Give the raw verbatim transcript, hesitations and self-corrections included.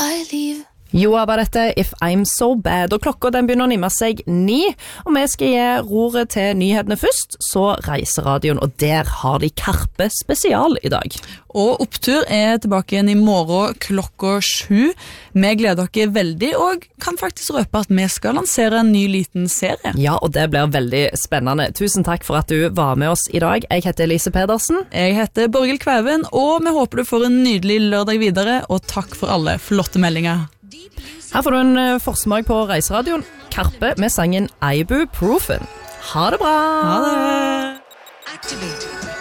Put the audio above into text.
I leave. Joa var dette If I'm So Bad, og klokka den begynner å nimme seg ni, og vi skal gi roret til nyhetene først, så Reiseradioen, og der har de Karpe spesial i dag. Og Opptur er tilbake igjen i morgen klokka sju. Vi gleder dere veldig, og kan faktisk røpe at vi skal lansere en ny liten serie. Ja, og det blir veldig spennende. Tusen takk for at du var med oss i dag. Jeg heter Elise Pedersen. Jeg heter Borghild Kvæven, og vi håper du får en nydelig lørdag videre, og takk for alle flotte meldinger. Her får du en forsmak på Reiseradioen. Karpe med sangen Ibuprofen. Ha det bra! Ha det! Activate.